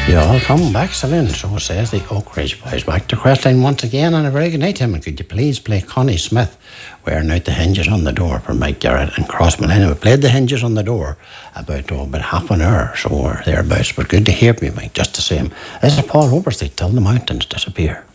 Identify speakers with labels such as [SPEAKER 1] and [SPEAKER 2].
[SPEAKER 1] You all come back, Celine, so says the Oak Ridge Boys. Back to Crestline once again, and a very good night to him. And could you please play Connie Smith, wearing out the hinges on the door, for Mike Garrett and Crossman. Anyway, we played the hinges on the door about half an hour, so or thereabouts. But good to hear from you, Mike, just the same. This is Paul Oberstreet, Till the Mountains Disappear.